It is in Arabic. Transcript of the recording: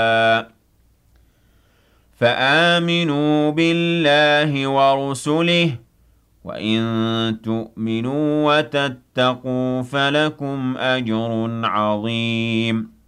فآمنوا بالله ورسله وإن تؤمنوا وتتقوا فلكم أجر عظيم